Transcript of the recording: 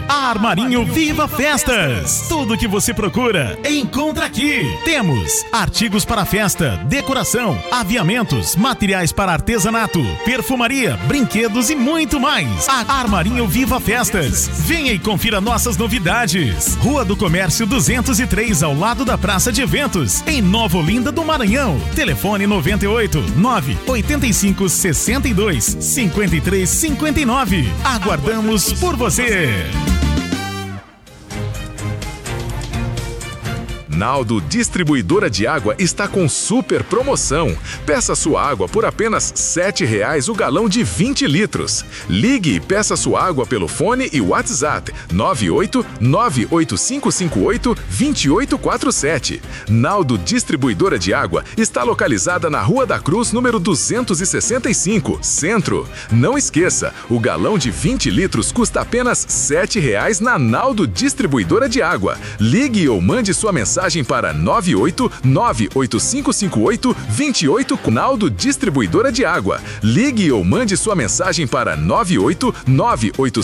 Armarinho Viva Festas. Tudo que você procura, encontra aqui. Temos artigos para festa, decoração, aviamentos, materiais para artesanato, perfumaria, brinquedos e muito mais. Armarinho Viva Festas. Venha e confira nossas novidades. Rua do Comércio 203, ao lado da Praça de Eventos, em Nova Olinda do Maranhão. Telefone 98 985 62 53 59. Aguardamos por você. Naldo Distribuidora de Água está com super promoção. Peça sua água por apenas R$ 7,00 o galão de 20 litros. Ligue e peça sua água pelo fone e WhatsApp 98-98558-2847. Naldo Distribuidora de Água está localizada na Rua da Cruz, número 265, Centro. Não esqueça, o galão de 20 litros custa apenas R$ 7,00 na Naldo Distribuidora de Água. Ligue ou mande sua mensagem para 98-98558-28. Naldo Distribuidora de Água. Ligue ou mande sua mensagem para 98-98558-2847.